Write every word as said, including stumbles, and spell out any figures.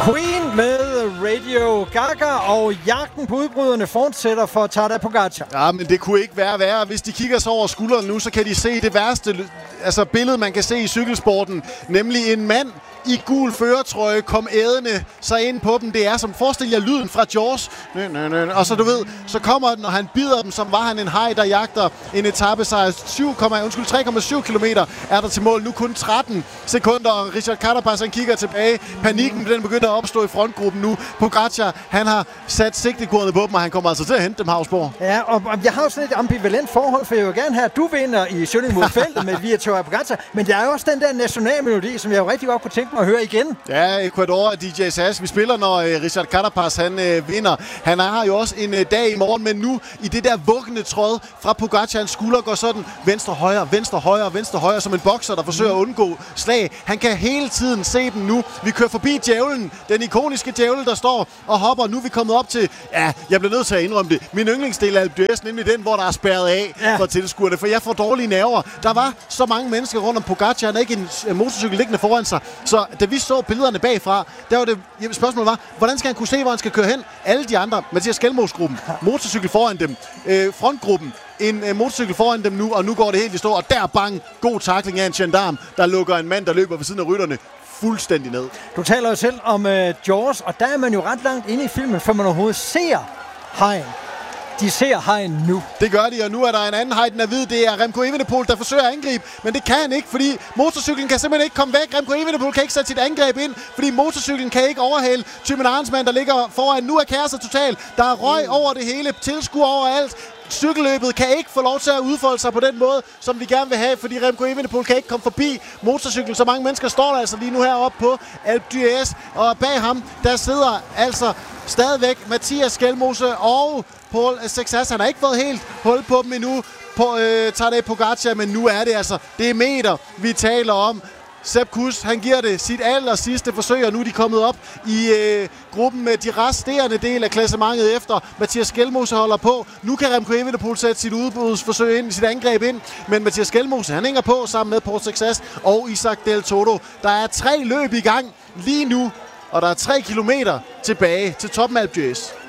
Queen med Radio Gaga, og jagten på udbryderne fortsætter for Tadej Pogačar. Ja, men det kunne ikke være værre. Hvis de kigger sig over skulderen nu, så kan de se det værste altså billede, man kan se i cykelsporten. Nemlig en mand i gul førertrøje kom ædende sig ind på dem. Det er som, forestil jer lyden fra Jaws. Nø, nø, nø. Og så du ved, så kommer den, og han bider dem, som var han en haj, der jagter en etapesejr. tre komma syv kilometer er der til mål. Nu kun tretten sekunder, og Richard Carapaz, han kigger tilbage. Panikken, den begynder at opstå i frontgruppen nu. Pogačar, han har sat sigtekornet på dem, og han kommer altså til at hente dem, Havsborg. Ja, og jeg har jo sådan et ambivalent forhold, for jeg vil gerne have, at du vinder i Sønning mod feltet med via Tadej Pogačar. Men der er jo også den der nationalmelodi, som jeg jo rigtig godt kunne tænke mig at høre igen. Ja, Ecuador og D J Sass. Vi spiller, når uh, Richard Carapaz han uh, vinder. Han har jo også en uh, dag i morgen, men nu i det der vuggende tråd fra Pogačar, hans skulder går sådan venstre, højre, venstre, højre, venstre, højre, som en bokser, der forsøger at undgå slag. Han kan hele tiden se den nu. Vi kører forbi djævlen, den ikoniske djævel, der står og hopper. Nu er vi kommet op til, ja, jeg bliver nødt til at indrømme det, min yndlingsdel af Alpe d'Huez, nemlig den, hvor der er spærret af ja. for tilskuerne, for jeg får dårlige nerver. Der var så mange mennesker rundt om Pogačar, han er ikke en motorcykel liggende foran sig, så da vi så billederne bagfra, der var det, spørgsmålet var, hvordan skal han kunne se, hvor han skal køre hen? Alle de andre, Mathias Skelmos-gruppen, motorcykel foran dem, øh, frontgruppen, en øh, motorcykel foran dem nu, og nu går det helt i stå, og der bang, god tackling af en gendarm, der lukker en mand, der løber ved siden af rytterne fuldstændig ned. Du taler jo selv om øh, Jaws, og der er man jo ret langt inde i filmen, før man overhovedet ser hajen. De ser hajen nu. Det gør de, og nu er der en anden haj, den er hvid. Det er Remco Evenepoel, der forsøger at angribe, men det kan han ikke, fordi motorcyklen kan simpelthen ikke komme væk. Remco Evenepoel kan ikke sætte sit angreb ind, fordi motorcyklen kan ikke overhale Thymen Arensman, der ligger foran. Nu er kaoset totalt. Der er røg over det hele, tilskuere overalt. Cykelløbet kan ikke få lov til at udfolde sig på den måde, som vi gerne vil have, fordi Remco Evenepoel kan ikke komme forbi motorcyklen. Så mange mennesker står der altså lige nu heroppe på Alpe d'Huez, og bag ham, der sidder altså stadigvæk Mathias Skelmose og Paul Sexas. Han har ikke fået helt hul på dem endnu på øh, Tadej Pogačar, men nu er det altså, det er meter, vi taler om. Sepp Kuss, han giver det sit aller sidste forsøg, og nu er de kommet op i øh, gruppen med de resterende del af klassementet efter Mathias Skelmose holder på. Nu kan Remco Evenepoel sætte sit udbudsforsøg ind, sit angreb ind, men Mathias Skelmose, han hænger på sammen med Paul Sexas og Isaac Del Toto. Der er tre løb i gang lige nu, og der er tre kilometer tilbage til toppen af Alpe d'Huez.